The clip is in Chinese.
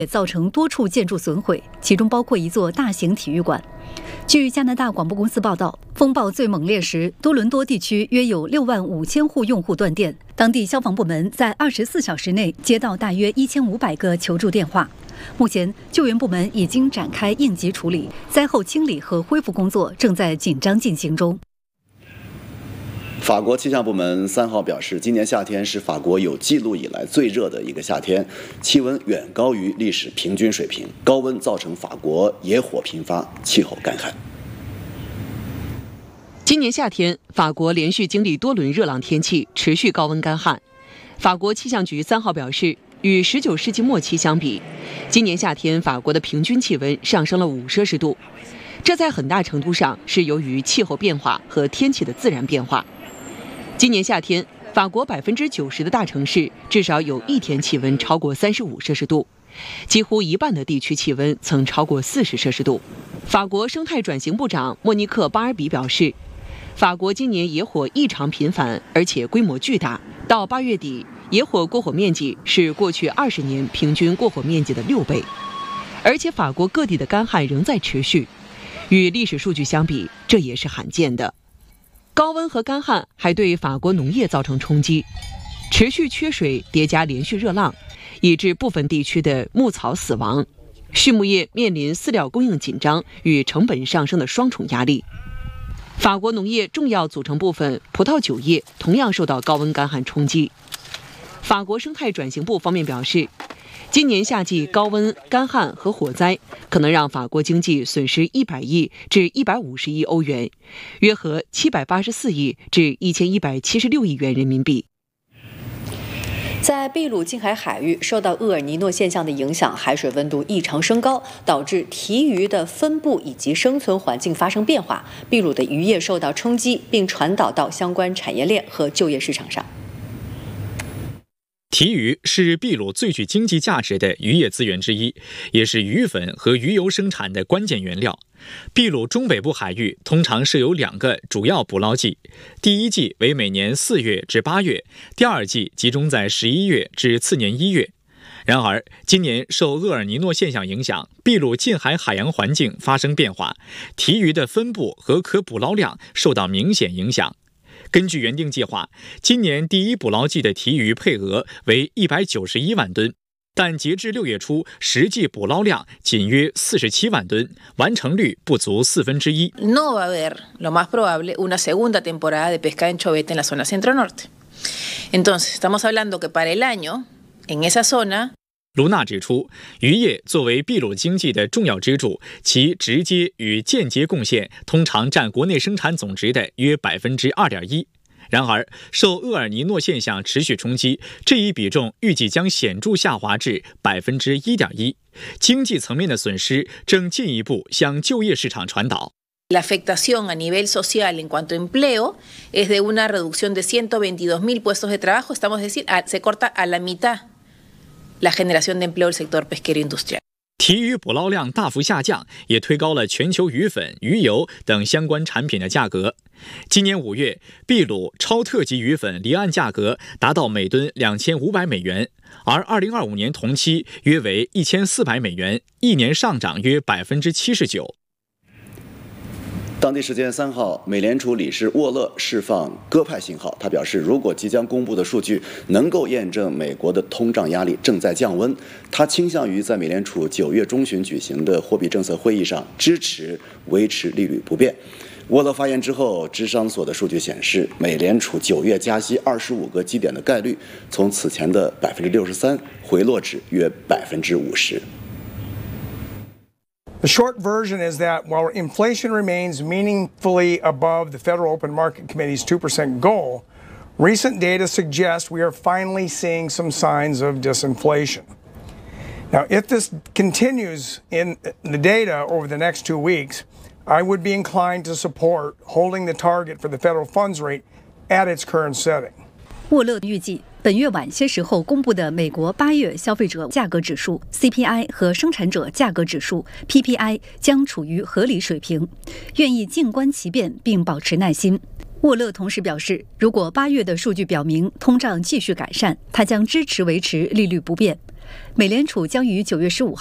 也造成多处建筑损毁，其中包括一座大型体育馆。据加拿大广播公司报道，风暴最猛烈时，多伦多地区约有6万5千户用户断电，当地消防部门在24小时内接到大约1500个求助电话。目前，救援部门已经展开应急处理，灾后清理和恢复工作正在紧张进行中。 法国气象部门3号表示，今年夏天是法国有记录以来最热的一个夏天，气温远高于历史平均水平，高温造成法国野火频发，气候干旱。 今年夏天，法国连续经历多轮热浪天气，持续高温干旱。法国气象局3号表示，与19世纪末期相比，今年夏天法国的平均气温上升了5摄氏度，这在很大程度上是由于气候变化和天气的自然变化。今年夏天，法国90%的大城市至少有一天气温超过35摄氏度，几乎一半的地区气温曾超过40摄氏度。法国生态转型部长莫尼克·巴尔比表示，法国今年野火异常频繁，而且规模巨大，到8月底，野火过火面积是过去20年平均过火面积的6倍，而且法国各地的干旱仍在持续，与历史数据相比，这也是罕见的。高温和干旱还对法国农业造成冲击，持续缺水叠加连续热浪，以致部分地区的牧草死亡，畜牧业面临饲料供应紧张与成本上升的双重压力。法国农业重要组成部分葡萄酒业同样受到高温干旱冲击。法国生态转型部方面表示，今年夏季高温、干旱和火灾可能让法国经济损失100亿至150亿欧元，约合784亿至1176亿元人民币。 在秘鲁近海海域受到厄尔尼诺现象的影响，海水温度异常升高，导致鲫鱼的分布以及生存环境发生变化，秘鲁的渔业受到冲击，并传导到相关产业链和就业市场上。 鲫鱼是秘鲁最具经济价值的渔业资源之一，也是鱼粉和鱼油生产的关键原料。秘鲁中北部海域通常设有2个主要捕捞季，第一季为每年4月至8月，第二季集中在11月至次年1月。然而，今年受厄尔尼诺现象影响，秘鲁近海海洋环境发生变化，鲫鱼的分布和可捕捞量受到明显影响。根据原定计划，今年第一捕捞季的鲫鱼配额为191万吨，但截至6月初，实际捕捞量仅约47万吨，完成率不足1/4。 No va a haber, lo más probable, una segunda temporada de pesca de anchovete en la zona centro-norte. Entonces, estamos hablando que para el año, en esa zona。 卢娜指出，渔业作为秘鲁经济的重要支柱，其直接与间接贡献通常占国内生产总值的约2.1%。然而，受厄尔尼诺现象持续冲击，这一比重预计将显著下滑至1.1%。经济层面的损失正进一步向就业市场传导。 La afectación a nivel social en cuanto a empleo es de una reducción de 122.000 puestos de trabajo, estamos decir, se corta a la mitad。La generación de empleo del sector pesquero industrial。 鲫鱼捕捞量大幅下降，也推高了全球鱼粉、鱼油等相关产品的价格。今年5月，秘鲁超特级鱼粉离岸价格达到每吨2500美元，而2025年同期约为1400美元，一年上涨约79%。 当地时间3号，美联储理事沃勒释放鸽派信号，他表示，如果即将公布的数据能够验证美国的通胀压力正在降温，他倾向于在美联储9月中旬举行的货币政策会议上支持维持利率不变。沃勒发言之后，芝商所的数据显示，美联储9月加息25个基点的概率从此前的63%回落至约50%。 The short version is that while inflation remains meaningfully above the Federal Open Market Committee's 2% goal, recent data suggests we are finally seeing some signs of disinflation. Now, if this continues in the data over the next 2 weeks, I would be inclined to support holding the target for the federal funds rate at its current setting. 沃勒预计，本月晚些时候公布的美国8月消费者价格指数 CPI 和生产者价格指数 PPI 将处于合理水平，愿意静观其变并保持耐心。沃勒同时表示，如果8月的数据表明通胀继续改善，他将支持维持利率不变。 美联储将于9月15号